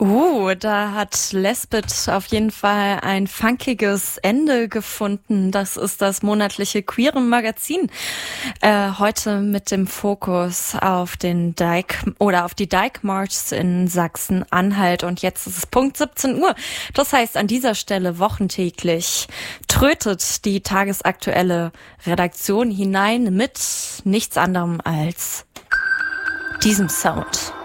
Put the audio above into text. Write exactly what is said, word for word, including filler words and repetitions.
Uh, da hat Lesbeth auf jeden Fall ein funkiges Ende gefunden. Das ist das monatliche queere Magazin. Äh, heute mit dem Fokus auf den Dyke oder auf die Dyke March in Sachsen-Anhalt. Und jetzt ist es Punkt siebzehn Uhr. Das heißt, an dieser Stelle wochentäglich trötet die tagesaktuelle Redaktion hinein mit nichts anderem als diesem Sound.